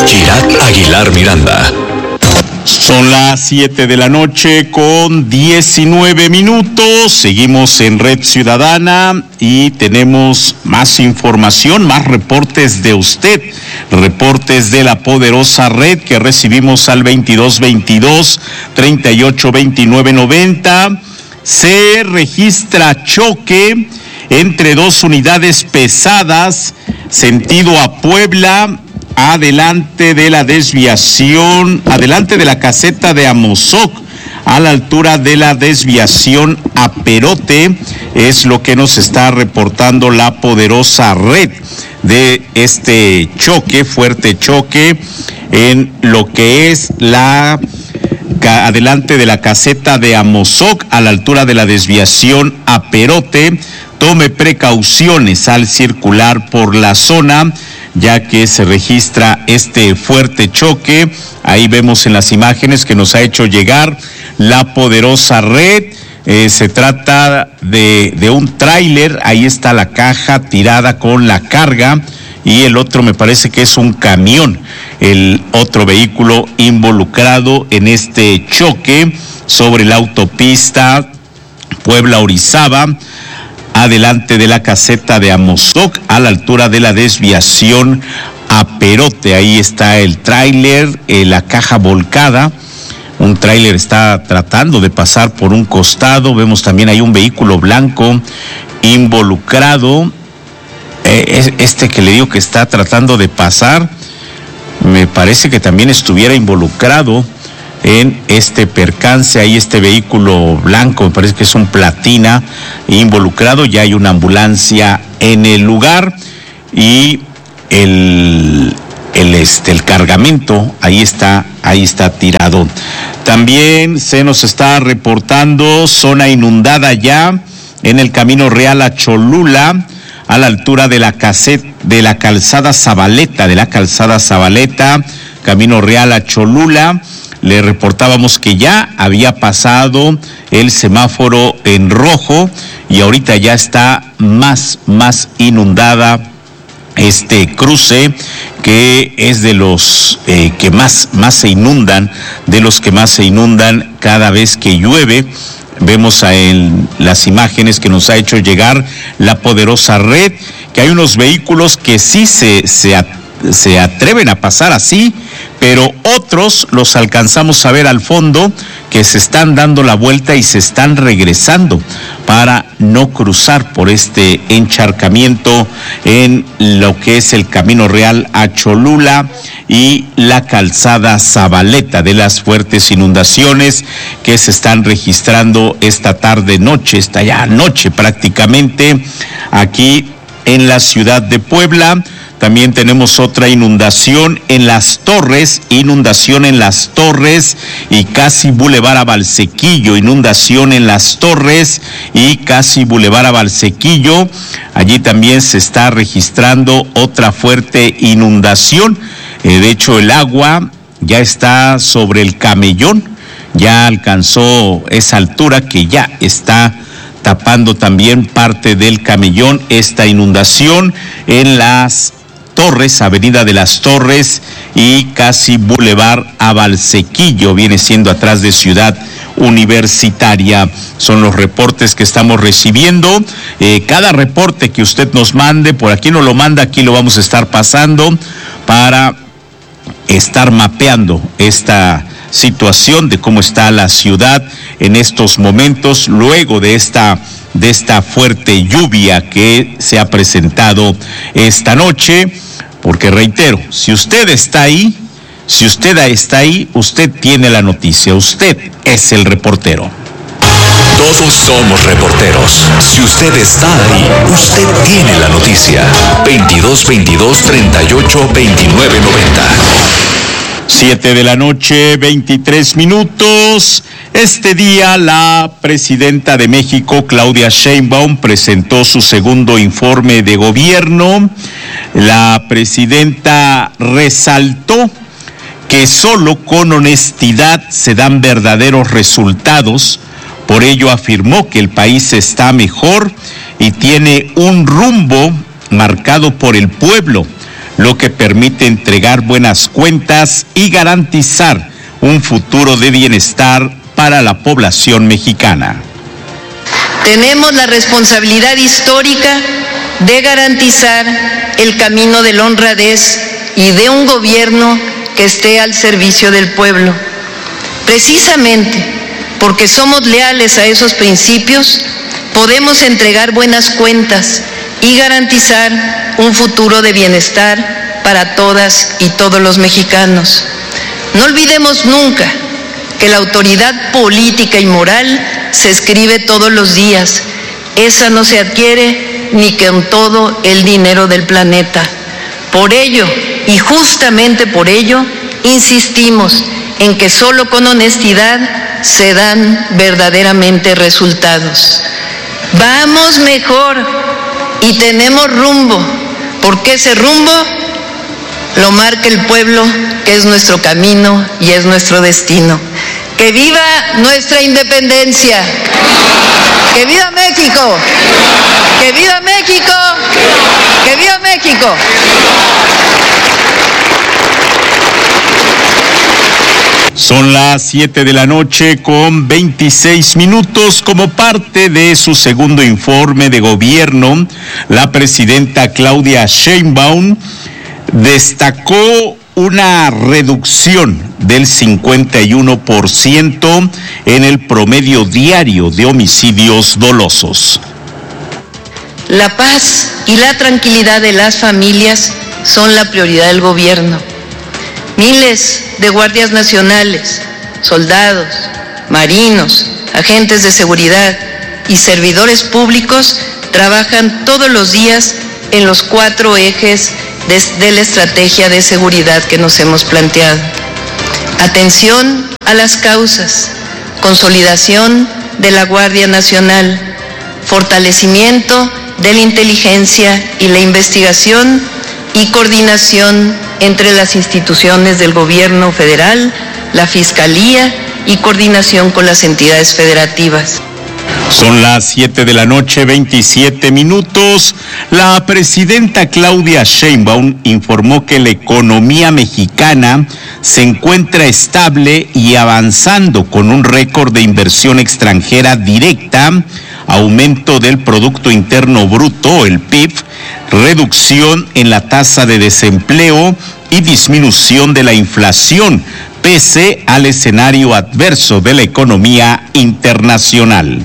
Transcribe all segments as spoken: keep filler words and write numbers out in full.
Girat Aguilar Miranda. Son las siete de la noche con diecinueve minutos. Seguimos en Red Ciudadana y tenemos más información, más reportes de usted. Reportes de la poderosa red que recibimos al veintidós veintidós, treinta y ocho veintinueve noventa. Se registra choque entre dos unidades pesadas, sentido a Puebla, adelante de la desviación, adelante de la caseta de Amozoc, a la altura de la desviación a Perote, es lo que nos está reportando la poderosa red de este choque, fuerte choque, en lo que es la adelante de la caseta de Amozoc, a la altura de la desviación a Perote. Tome precauciones al circular por la zona, ya que se registra este fuerte choque. Ahí vemos en las imágenes que nos ha hecho llegar la poderosa red. Eh, se trata de, de un tráiler, ahí está la caja tirada con la carga, y el otro me parece que es un camión, el otro vehículo involucrado en este choque sobre la autopista Puebla-Orizaba, adelante de la caseta de Amozoc, a la altura de la desviación a Perote. Ahí está el tráiler, eh, la caja volcada. Un tráiler está tratando de pasar por un costado. Vemos también ahí un vehículo blanco involucrado. Eh, este que le digo que está tratando de pasar, me parece que también estuviera involucrado en este percance. Ahí este vehículo blanco, me parece que es un Platina involucrado. Ya hay una ambulancia en el lugar y el, el, este, el cargamento ahí está, ahí está tirado. También se nos está reportando zona inundada ya en el Camino Real a Cholula, a la altura de la caseta, de la calzada Zabaleta, de la calzada Zabaleta, Camino Real a Cholula. Le reportábamos que ya había pasado el semáforo en rojo y ahorita ya está más, más inundada este cruce, que es de los eh, que más, más se inundan, de los que más se inundan cada vez que llueve. Vemos en las imágenes que nos ha hecho llegar la poderosa red que hay unos vehículos que sí se, se, se atreven a pasar así, pero otros los alcanzamos a ver al fondo que se están dando la vuelta y se están regresando para no cruzar por este encharcamiento en lo que es el Camino Real a Cholula y la calzada Zabaleta, de las fuertes inundaciones que se están registrando esta tarde noche, esta ya noche prácticamente aquí en la ciudad de Puebla. También tenemos otra inundación en Las Torres, inundación en Las Torres y casi Boulevard a Valsequillo, inundación en Las Torres y casi Boulevard a Valsequillo. Allí también se está registrando otra fuerte inundación. Eh, de hecho, el agua ya está sobre el Camellón, ya alcanzó esa altura que ya está tapando también parte del Camellón. Esta inundación en Las Torres, Avenida de las Torres y casi Boulevard a Valsequillo, viene siendo atrás de Ciudad Universitaria. Son los reportes que estamos recibiendo. Eh, cada reporte que usted nos mande, por aquí nos lo manda, aquí lo vamos a estar pasando para estar mapeando esta situación de cómo está la ciudad en estos momentos, luego de esta de esta fuerte lluvia que se ha presentado esta noche, porque reitero, si usted está ahí, si usted está ahí, usted tiene la noticia, usted es el reportero. Todos somos reporteros. Si usted está ahí, usted tiene la noticia. veintidós veintidós, treinta y ocho veintinueve noventa. Siete de la noche, veintitrés minutos. Este día la presidenta de México, Claudia Sheinbaum, presentó su segundo informe de gobierno. La presidenta resaltó que solo con honestidad se dan verdaderos resultados. Por ello afirmó que el país está mejor y tiene un rumbo marcado por el pueblo. lo que permite entregar buenas cuentas y garantizar un futuro de bienestar para la población mexicana. Tenemos la responsabilidad histórica de garantizar el camino de la honradez y de un gobierno que esté al servicio del pueblo. Precisamente porque somos leales a esos principios, podemos entregar buenas cuentas y garantizar un futuro de bienestar para todas y todos los mexicanos. No olvidemos nunca que la autoridad política y moral se escribe todos los días. Esa no se adquiere ni con todo el dinero del planeta. Por ello, y justamente por ello, insistimos en que solo con honestidad se dan verdaderamente resultados. Vamos mejor y tenemos rumbo, porque ese rumbo lo marca el pueblo, que es nuestro camino y es nuestro destino. ¡Que viva nuestra independencia! ¡Que viva México! ¡Que viva México! ¡Que viva México! Son las siete de la noche con veintiséis minutos. Como parte de su segundo informe de gobierno, la presidenta Claudia Sheinbaum destacó una reducción del cincuenta y uno por ciento en el promedio diario de homicidios dolosos. La paz y la tranquilidad de las familias son la prioridad del gobierno. Miles de guardias nacionales, soldados, marinos, agentes de seguridad y servidores públicos trabajan todos los días en los cuatro ejes de, de la estrategia de seguridad que nos hemos planteado. Atención a las causas, consolidación de la Guardia Nacional, fortalecimiento de la inteligencia y la investigación y coordinación entre las instituciones del gobierno federal, la Fiscalía y coordinación con las entidades federativas. Son las siete de la noche, veintisiete minutos. La presidenta Claudia Sheinbaum informó que la economía mexicana se encuentra estable y avanzando con un récord de inversión extranjera directa, aumento del Producto Interno Bruto, el P I B, reducción en la tasa de desempleo y disminución de la inflación, pese al escenario adverso de la economía internacional.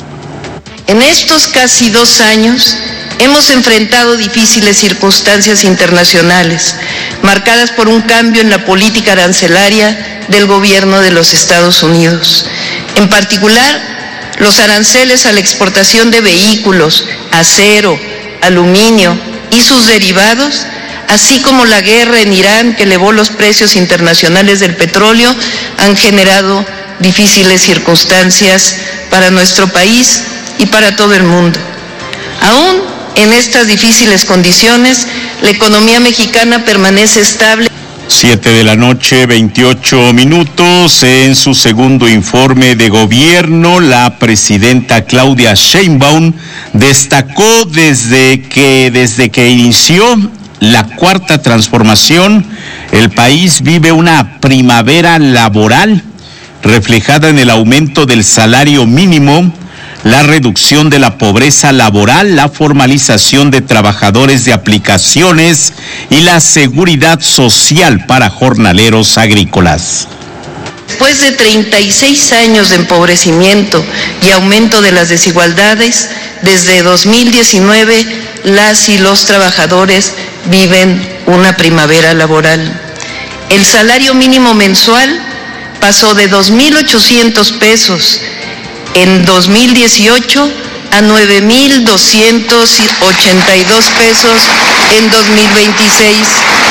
En estos casi dos años hemos enfrentado difíciles circunstancias internacionales, marcadas por un cambio en la política arancelaria del gobierno de los Estados Unidos. En particular, los aranceles a la exportación de vehículos, acero, aluminio y sus derivados, así como la guerra en Irán que elevó los precios internacionales del petróleo, han generado difíciles circunstancias para nuestro país y para todo el mundo. Aún en estas difíciles condiciones, la economía mexicana permanece estable. Siete de la noche, veintiocho minutos. En su segundo informe de gobierno, la presidenta Claudia Sheinbaum destacó desde que, desde que inició la cuarta transformación, el país vive una primavera laboral reflejada en el aumento del salario mínimo, la reducción de la pobreza laboral, la formalización de trabajadores de aplicaciones y la seguridad social para jornaleros agrícolas. Después de treinta y seis años de empobrecimiento y aumento de las desigualdades, desde dos mil diecinueve las y los trabajadores viven una primavera laboral. El salario mínimo mensual pasó de dos mil ochocientos pesos en dos mil dieciocho a nueve mil doscientos ochenta y dos pesos en dos mil veintiséis,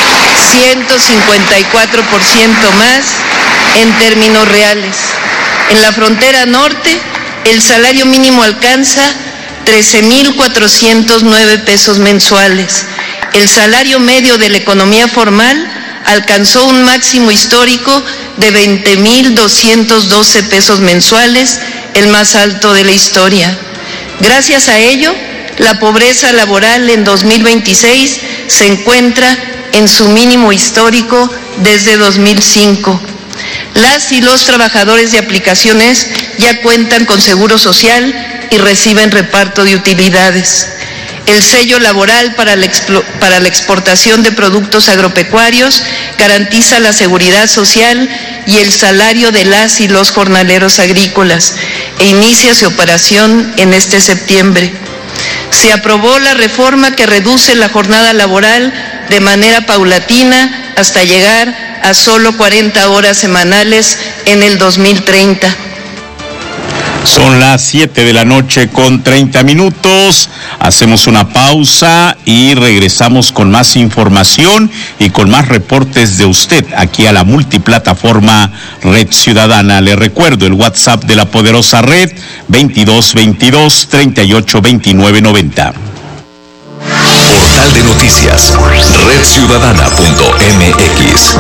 ciento cincuenta y cuatro por ciento más en términos reales. En la frontera norte, el salario mínimo alcanza trece mil cuatrocientos nueve pesos mensuales. El salario medio de la economía formal alcanzó un máximo histórico de veinte mil doscientos doce pesos mensuales, el más alto de la historia. Gracias a ello, la pobreza laboral en dos mil veintiséis se encuentra en su mínimo histórico desde dos mil cinco. Las y los trabajadores de aplicaciones ya cuentan con seguro social y reciben reparto de utilidades. El sello laboral para la, para la exportación de productos agropecuarios garantiza la seguridad social y el salario de las y los jornaleros agrícolas e inicia su operación en este septiembre. Se aprobó la reforma que reduce la jornada laboral de manera paulatina hasta llegar a solo cuarenta horas semanales en el dos mil treinta. Son las siete de la noche con treinta minutos. Hacemos una pausa y regresamos con más información y con más reportes de usted aquí a la multiplataforma Red Ciudadana. Le recuerdo el WhatsApp de la poderosa red veintidós veintidós treinta y ocho veintinueve noventa. Portal de noticias red ciudadana punto m x.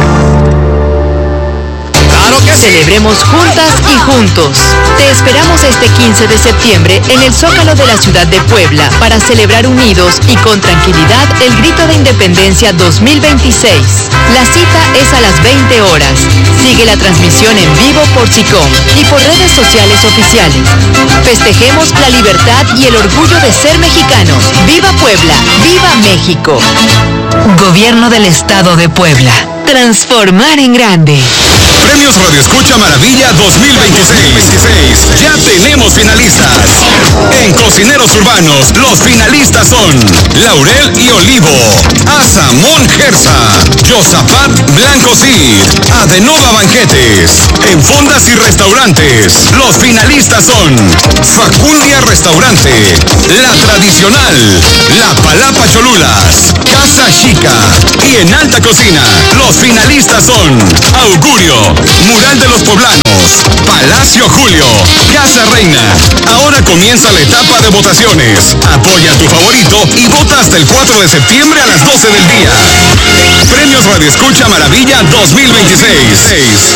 Celebremos juntas y juntos. Te esperamos este quince de septiembre en el Zócalo de la ciudad de Puebla para celebrar unidos y con tranquilidad el Grito de Independencia dos mil veintiséis. La cita es a las veinte horas. Sigue la transmisión en vivo por SICOM y por redes sociales oficiales. Festejemos la libertad y el orgullo de ser mexicanos. ¡Viva Puebla! ¡Viva México! Gobierno del Estado de Puebla. Transformar en grande. Premios Radio Escucha Maravilla dos mil veintiséis. Ya tenemos finalistas. En Cocineros Urbanos, los finalistas son Laurel y Olivo, Asamón Gersa, Josafat Blanco Cid, Adenova Banquetes. En Fondas y Restaurantes, los finalistas son Facundia Restaurante, La Tradicional, La Palapa Cholulas, Casa Chica. Y en Alta Cocina, los finalistas son Augurio, Mural de los Poblanos, Palacio Julio, Casa Reina. Ahora comienza la etapa de votaciones. Apoya a tu favorito y vota hasta el cuatro de septiembre a las doce del día. Premios Radio Escucha Maravilla dos mil veintiséis.